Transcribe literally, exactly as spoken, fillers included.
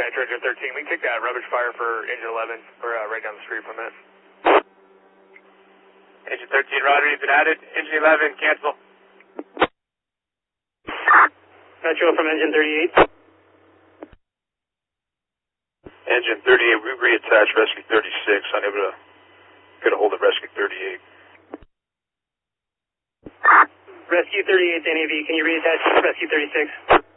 Metro Engine thirteen. We can take that rubbish fire for Engine eleven. We're uh, right down the street from it. Engine thirteen, Roger, you've been added. Engine eleven, cancel. Metro from Engine thirty-eight. Engine thirty-eight, we reattached Rescue thirty-six, unable to get a hold of Rescue thirty-eight. Rescue thirty-eight, N A V, can you reattach Rescue thirty-six?